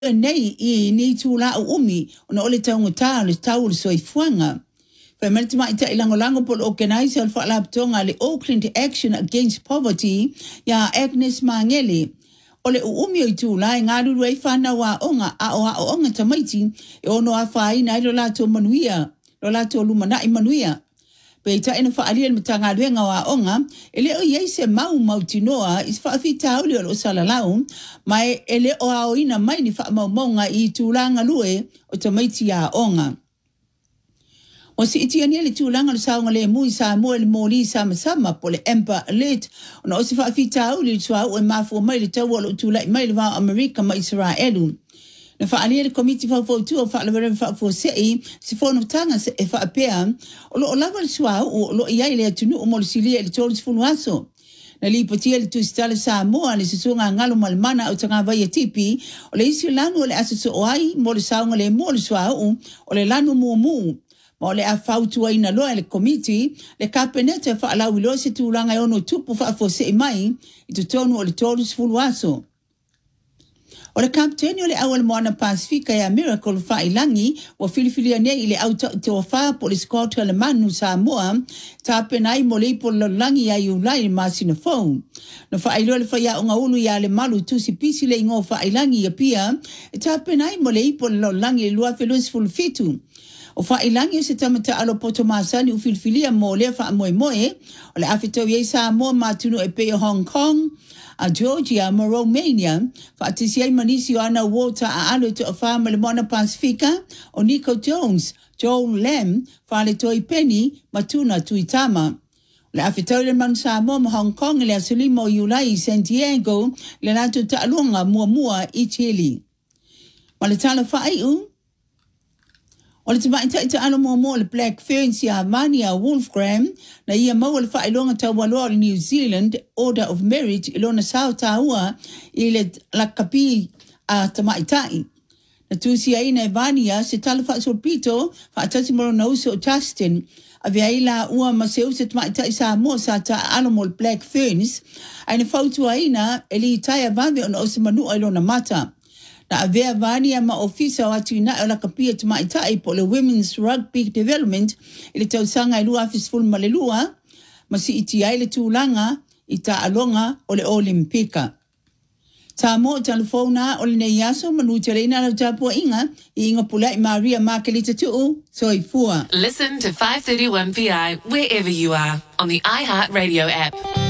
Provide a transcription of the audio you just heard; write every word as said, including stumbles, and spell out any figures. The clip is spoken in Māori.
nei I ni tula o umi ona ole tau ngata le tau le soifuanga. Fa merti mai ta ilango lango pol organizer fa laptonga le Auckland Action Against Poverty ya Agnes Mangeli. Ole u umi o tula ngadu rei fana wa onga a o a onga tamaiti e ono a fai na lo lato manuia lo lato lumana I manuia. Pe ta ina fa ali le tanga renga wa onga ele o yese mau mau tinoa is fa fita oli o sala lau mai ele o a ina mai ni fa mau monga I tulanga lue o tamaiti ya onga. O si iti ania le tulanga le saunga le mui sa mo le moli sa masama po le empa alert ona o si fa fita oli tsua o mafu mai le tawa lo tulai mai le va Amerika mai Israelu. Na fa ali le committee fa fo tu fa le fa fo sei si fo no tanga se fa apea o lo lava le sua o lo ia ile tunu o mo sili le tolu funuaso na li poti le tu stale sa mo ale se songa ngalo malmana o tanga vai tipi o le isi lanu le aso o ai mo le saunga le mo le sua o o le lanu mo mo mo le a fautu ai na lo le committee le kapenete fa la wilo se tu langa ono tupu fa fo sei mai I tu tonu o le tolu funuaso. O le kapteni o le awal moana Pasifika ya Miracle Whailangi wa filifilia nei le au te wha po le skota le manu Samoa ta penai mo le po le langi ya iulai masina phone. No whailo le whaia o ngā ulu ya le malu tusi pisi le ingo Whailangi ya pia ta penai mo le po le langi le lua felus fulfitu. O Whailangi o se tamata alo poto masani u filifilia mo le wha moe moe o le afitau ye Samoa matunu e peo Hong Kong a Georgia, ma Romania, fa atisi ai manisi o ana water a alo to a farma le mona Pasifika o Nico Jones, Joel Lam, fa le toi penny, matuna tuitama. Le afitau le man Samoa ma Hong Kong le asulimo Yulai San Diego le nato ta'alunga mua mua I Chile. Ma le tala whai u? O le tama ita ita ano mua mua le Black Ferns ya Mania Wolfgram na ia mau le whailonga tau waloa le New Zealand Order of Merit ilona sao taua I le lakapi a tama itai. Na tusi a ina Evania se tala wha sorpito wha atasi moro na uso o Justin a vea ila ua ma se usa tama itai sa mua sa ta ano mo le Black Ferns a ina fautu a ina e li itai a vave o na osa manua ilona mata. Na avea vani ama ofisa o atu ina o la kapia tuma itai po le Women's Rugby Development ili tau sanga ilu afis full malelua ma si iti ai le tūlanga I ta alonga o le Olimpika. Ta mo telefona o le nei aso manu tereina la tapua inga I inga pula I Maria Makelita tuu so I fua. Listen to five thirty-one P I wherever you are on the iHeartRadio app.